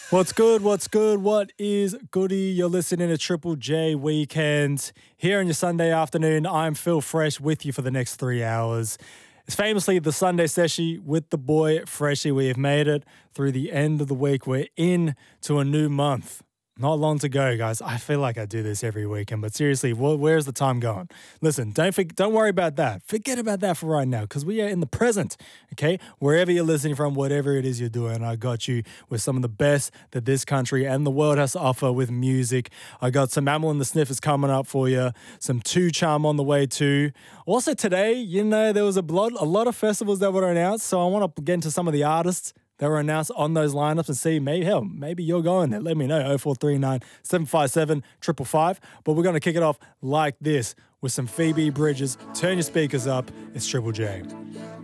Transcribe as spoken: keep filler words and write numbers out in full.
What's good? What's good? What is goody? You're listening to Triple J Weekend. Here on your Sunday afternoon, I'm Phil Fresh with you for the next three hours. It's famously the Sunday Seshi with the boy Freshie. We have made it through the end of the week. We're in to a new month. Not long to go, guys. I feel like I do this every weekend, but seriously, wh- where's the time going? Listen, don't for- don't worry about that. Forget about that for right now, because we are in the present, okay? Wherever you're listening from, whatever it is you're doing, I got you with some of the best that this country and the world has to offer with music. I got some Amyl and the Sniffers coming up for you, some Two Charm on the way too. Also today, you know, there was a lot, a lot of festivals that were announced, so I want to get into some of the artists that were announced on those lineups and see, maybe, hell, maybe you're going there. Let me know, oh four three nine, seven five seven, five five five. But we're going to kick it off like this with some Phoebe Bridgers. Turn your speakers up. It's Triple J.